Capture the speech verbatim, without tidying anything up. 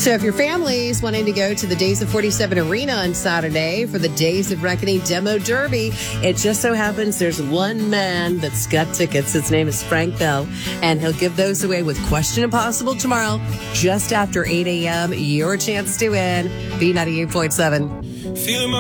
So if your family's wanting to go to the Days of forty-seven Arena on Saturday for the Days of Reckoning Demo Derby, it just so happens there's one man that's got tickets. His name is Frank Bell, and he'll give those away with Question Impossible tomorrow, just after eight a.m. Your chance to win. B ninety-eight point seven. Feeling my